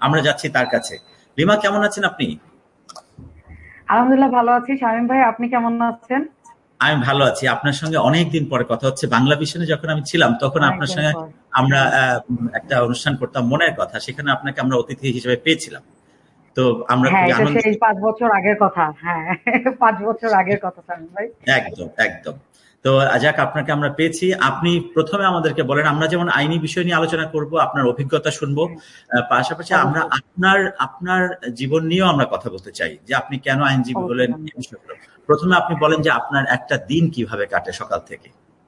আমরা যাচ্ছি তার কাছে। লিমা, কেমন আছেন আপনি? আলহামদুলিল্লাহ ভালো আছি। শামীম ভাই, আপনি কেমন আছেন? আমি ভালো আছি। আপনার সঙ্গে অনেকদিন পরে কথা হচ্ছে। বাংলা ভিশনে যখন আমি ছিলাম তখন আপনার অনেকদিন সঙ্গে পর। আমরা হ্যাঁ। একটা অনুষ্ঠান করতাম মনের কথা, সেখানে আপনাকে আমরা অতিথি হিসেবে পেয়েছিলাম। তো আমরা হ্যাঁ, খুবই এটা আনন্দিত। সেই ৫ বছর আগের কথা। হ্যাঁ, ৫ বছর আগের কথা শামীম ভাই। একদম একদম। তো যাক, আপনাকে আমরা পেয়েছি। আপনি প্রথমে আমাদেরকে বলেন, আমরা যেমন আইনি বিষয় নিয়ে আলোচনা করব, আপনার অভিজ্ঞতা শুনবো, হ্যাঁ, পাশাপাশি আমরা অবশ্যই, আপনার আপনার জীবন নিয়েও আমরা কথা বলতে চাই, যে আপনি কেন আইনজীবী অবশ্যই হলেন শামীম এই ভাই। বিষয়গুলো। প্রথমে আপনি বলেন যে আপনার একটা দিন কিভাবে কাটে সকাল থেকে।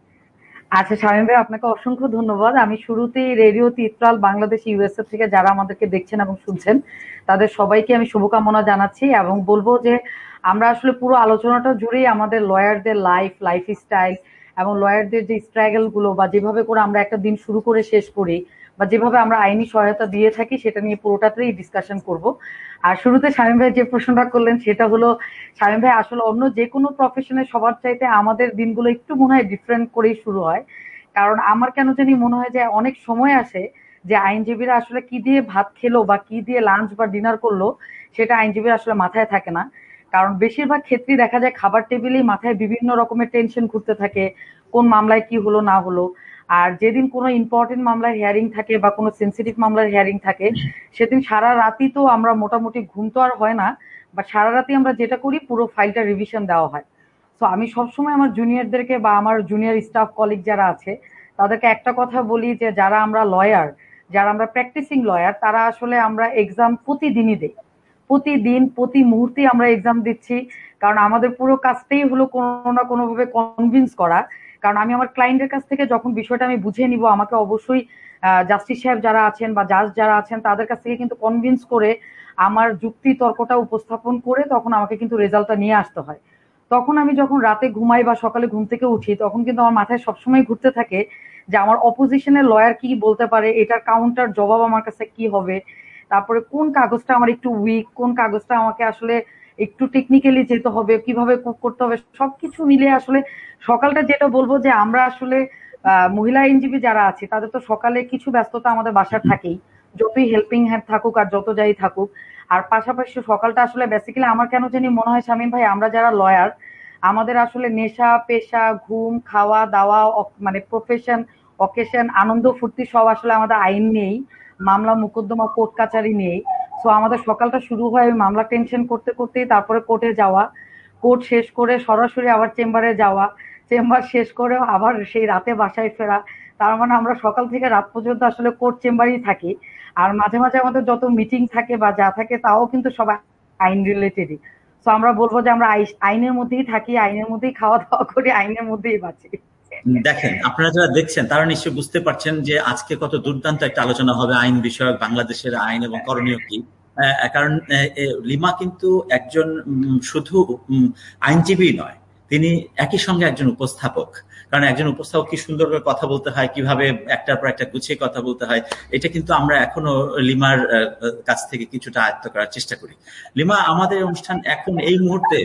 আচ্ছা শামীম ভাই, আপনাকে অসংখ্য ধন্যবাদ। আমি শুরুতেই রেডিও তিত্রাল বাংলাদেশ ইউএসএ থেকে যারা আমাদেরকে দেখছেন এবং শুনছেন, তাদের সবাইকে আমি শুভকামনা জানাচ্ছি এবং বলবো যে আমরা আসলে পুরো আলোচনাটা জুড়েই আমাদের লয়ারদের লাইফস্টাইল এবং লয়ারদের যে স্ট্রাগল গুলো বা যেভাবে করে আমরা একটা দিন শুরু করে শেষ করি বা যেভাবে আমরা আইনি সহায়তা দিয়ে থাকি সেটা নিয়ে পুরোটাতেই ডিসকাশন করব। আর শুরুতে শামীম ভাই যে প্রশ্নটা করলেন সেটা হলো, শামীম ভাই আসলে অন্য যে কোনো প্রফেশনে সবার চাইতে আমাদের দিনগুলো একটু মনে হয় ডিফারেন্ট করেই শুরু হয়। কারণ আমার কেন জানি মনে হয় যে অনেক সময় আসে যে আইনজীবীরা আসলে কি দিয়ে ভাত খেলো বা কি দিয়ে লাঞ্চ বা ডিনার করলো সেটা আইনজীবীর আসলে মাথায় থাকে না। কারণ বেশিরভাগ ক্ষেত্রেই দেখা যায় খাবার টেবিলেই মাথায় বিভিন্ন রকমের টেনশন ঘুরতে থাকে, কোন মামলায় কি হলো না হলো। আর যেদিন কোনো ইম্পর্টেন্ট মামলার হিয়ারিং থাকে বা কোনো সেন্সিটিভ মামলার হিয়ারিং থাকে, সেদিন সারা রাতই তো আমরা মোটামুটি ঘুম তো আর হয় না, বা সারা রাতই আমরা যেটা করি পুরো ফাইলটা রিভিশন দেওয়া হয়। তো আমি সবসময় আমার জুনিয়রদেরকে বা আমার জুনিয়র স্টাফ কলিগ যারা আছে তাদেরকে একটা কথা বলি যে যারা আমরা লয়ার, যারা আমরা প্র্যাকটিসিং লয়ার, তারা আসলে আমরা এক্সাম প্রতিদিনই দেই। প্রতিদিন প্রতি মুহূর্তে আমরা এক্সাম দিচ্ছি। কারণ আমাদের পুরো কাজটাই হলো কোনো না কোনো ভাবে কনভিন্স করা। কারণ আমি আমার ক্লায়েন্টের কাছ থেকে যখন বিষয়টা আমি বুঝে নিব, আমাকে অবশ্যই জাস্টিস সাহেব যারা আছেন বা জাজ যারা আছেন তাদের কাছ থেকে কিন্তু কনভিন্স করে আমার যুক্তি তর্কটা উপস্থাপন করে তখন আমাকে কিন্তু রেজাল্টটা নিয়ে আসতে হয়। তখন আমি যখন রাতে ঘুমাই বা সকালে ঘুম থেকে উঠি তখন কিন্তু আমার মাথায় সবসময় ঘুরতে থাকে যে আমার অপোজিশনের লয়ার কি বলতে পারে, এটার কাউন্টার জবাব আমার কাছে কি হবে, তারপরে কোন কাগজটা আমার একটু উইক, কোন কাগজটা আমাকে আসলে একটু টেকনিক্যালি যেতে হবে, কিভাবে করতে হবে, সবকিছু মিলিয়ে আসলে সকালটা যেটা বলবো যে আমরা আসলে মহিলা আইনজীবী যারা আছে তাদের তো সকালে কিছু ব্যস্ততা আমাদের বাসার থাকেই, যতই হেল্পিং হ্যান্ড থাকুক আর যত যাই থাকুক। আর পাশাপাশি সকালটা আসলে বেসিক্যালি আমার কেন জানি মনে হয় শামীম ভাই, আমরা যারা লয়ার আমাদের আসলে নেশা পেশা ঘুম খাওয়া দাওয়া মানে প্রফেশন অকেশন আনন্দ ফুর্তি সব আসলে আমাদের আইন নেই, মামলা মোকদ্দমা কোর্ট কাচারি নেই। সো আমাদের সকালটা শুরু হয় ওই মামলা টেনশন করতে করতেই, তারপরে কোর্টে যাওয়া, কোর্ট শেষ করে সরাসরি আবার চেম্বারে যাওয়া, চেম্বার শেষ করে আবার সেই রাতে বাসায় ফেরা। তার মানে আমরা সকাল থেকে রাত পর্যন্ত আসলে কোর্ট চেম্বারেই থাকি। আর মাঝে মাঝে আমাদের যত মিটিং থাকে বা যা থাকে তাও কিন্তু সব আইন রিলেটেডই। তো আমরা বলবো যে আমরা আইনের মধ্যেই থাকি, আইনের মধ্যেই খাওয়া দাওয়া করি, আইনের মধ্যেই বাঁচি। দেখেন, আপনারা যারা দেখছেন তারা নিশ্চয়ই বুঝতে পারছেন যে আজকে কত দুর্দান্ত একটা আলোচনা হবে আইন বিষয়ক, বাংলাদেশের আইন এবং করণীয় কি। কারণ লিমা কিন্তু একজন শুধু আইনজীবী নয়, তিনি একই সঙ্গে একজন উপস্থাপক। কারণ একজন উপস্থাপক কি সুন্দর করে কথা বলতে হয়, কিভাবে একটার পর একটা গুছিয়ে কথা বলতে হয়, এটা কিন্তু আমরা এখনো লিমার কাছ থেকে কিছুটা আয়ত্ত করার চেষ্টা করি। লিমা, আমাদের অনুষ্ঠান এখন এই মুহূর্তে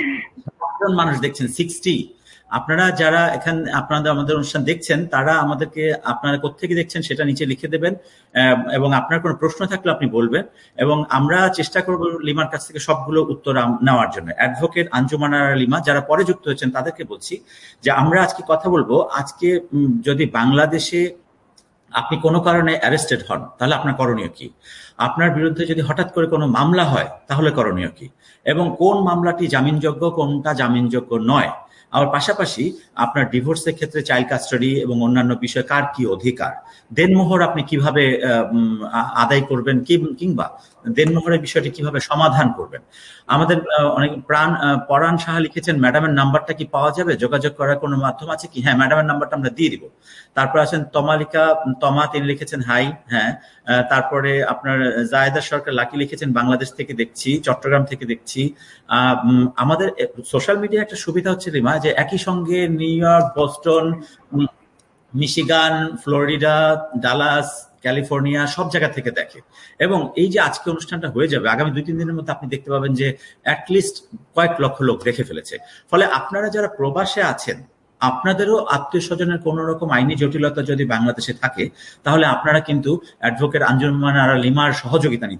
মানুষ দেখছেন 60। আপনারা যারা এখানে আপনাদের আমাদের অনুষ্ঠান দেখছেন তারা আমাদেরকে, আপনারা কোত্থেকে দেখছেন সেটা নিচে লিখে দেবেন, এবং আপনার কোনো প্রশ্ন থাকলে আপনি বলবেন, এবং আমরা চেষ্টা করব লিমার কাছ থেকে সবগুলো উত্তর নেওয়ার জন্য। অ্যাডভোকেট আঞ্জুমানা লিমা যারা পরে যুক্ত হয়েছেন তাদেরকে বলছি যে আমরা আজকে কথা বলবো, আজকে যদি বাংলাদেশে আপনি কোনো কারণে অ্যারেস্টেড হন তাহলে আপনার করণীয় কি, আপনার বিরুদ্ধে যদি হঠাৎ করে কোনো মামলা হয় তাহলে করণীয় কি, এবং কোন মামলাটি জামিনযোগ্য কোনটা জামিনযোগ্য নয়। আর পাশাপাশি আপনার ডিভোর্সের ক্ষেত্রে চাইল্ড কাস্টাডি এবং অন্যান্য বিষয়ে কার কি অধিকার, দেনমোহর আপনি কিভাবে আদায় করবেন, কিংবা দেনমোহরের বিষয়টি কিভাবে সমাধান করবেন। আমাদের অনেক পরাণ সাহা লিখেছেন, ম্যাডামের নাম্বারটা কি পাওয়া যাবে, যোগাযোগ করার কোনো মাধ্যম আছে কি? হ্যাঁ, ম্যাডামের নাম্বারটা আমরা দিয়ে দিব। তারপর আছেন তমা, তিনি লিখেছেন হাই। হ্যাঁ। তারপরে আপনার জায়েদা সরকার লাকি লিখেছেন, বাংলাদেশ থেকে দেখছি, চট্টগ্রাম থেকে দেখছি। আমাদের সোশ্যাল মিডিয়া একটা সুবিধা হচ্ছে রিমা, যে একই সঙ্গে new York, Boston, Michigan, Florida, Dallas, California সব জায়গা থেকে দেখে। এবং এই যে আজকে অনুষ্ঠানটা হয়ে যাবে, আগামী 2-3 দিনের মধ্যে আপনি দেখতে পাবেন যে অ্যাটলিস্ট কয়েক লক্ষ লোক দেখে ফেলেছে। ফলে আপনারা যারা প্রবাসে আছেন, আপনাদেরও আত্মীয় স্বজনের কোন রকম আইনি জটিলতা যদি বাংলাদেশে থাকে, তাহলে আপনারা কিন্তু অ্যাডভোকেট আঞ্জুমান আরা লিমার সহযোগিতা নিতে